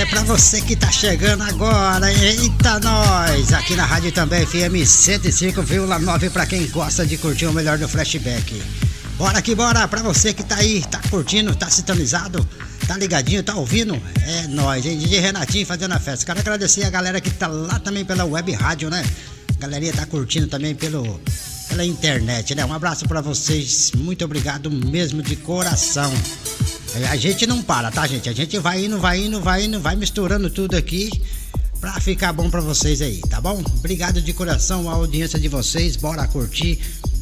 É pra você que tá chegando agora, eita nós! Aqui na rádio também, FM 105,9 pra quem gosta de curtir o melhor do flashback. Bora que bora, pra você que tá aí, tá curtindo, tá sintonizado, tá ligadinho, tá ouvindo? É nóis, hein? DJ Renatinho fazendo a festa. Quero agradecer a galera que tá lá também pela web rádio, né? A galerinha tá curtindo também pela internet, né? Um abraço pra vocês, muito obrigado mesmo de coração. A gente não para, tá, gente? A gente vai indo, vai misturando tudo aqui pra ficar bom pra vocês aí, tá bom? Obrigado de coração a audiência de vocês, bora curtir,